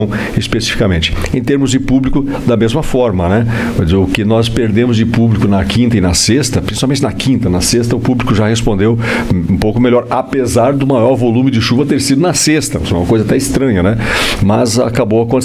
especificamente. Em termos de público, da mesma forma, né? Quer dizer, o que nós perdemos de público na quinta e na sexta, principalmente na quinta, na sexta o público já respondeu um pouco melhor, apesar do maior volume de chuva ter sido na sexta, uma coisa até estranha, né? Mas acabou acontecendo